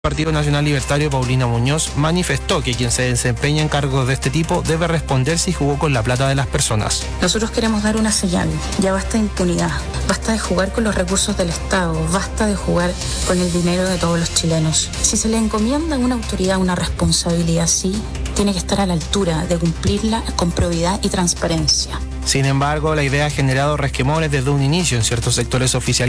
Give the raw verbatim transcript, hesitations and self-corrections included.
Partido Nacional Libertario, Paulina Muñoz, manifestó que quien se desempeña en cargos de este tipo debe responder si jugó con la plata de las personas. Nosotros queremos dar una señal. Ya basta de impunidad, basta de jugar con los recursos del Estado, basta de jugar con el dinero de todos los chilenos. Si se le encomienda a una autoridad una responsabilidad así, tiene que estar a la altura de cumplirla con probidad y transparencia. Sin embargo, la idea ha generado resquemores desde un inicio en ciertos sectores oficialistas